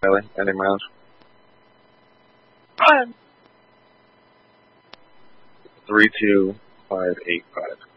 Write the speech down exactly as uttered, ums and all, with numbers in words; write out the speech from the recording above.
Riley, ending round. Run. Three, two, five, eight, five.